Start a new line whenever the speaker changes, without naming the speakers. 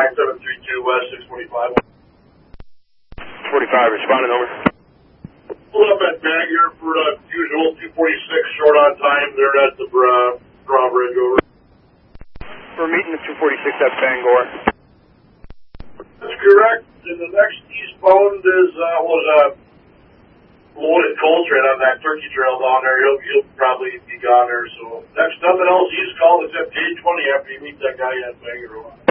5732 West 645.
45, responding, over.
Pull up at Bangor for the usual 246 short on time. They're at the drawbridge, over.
We're meeting at 246 at Bangor.
That's correct. And the next eastbound was a loaded coal train on that turkey trail down there. He'll probably be gone there. So next, nothing else. He's called except J20 after you meet that guy at Bangor.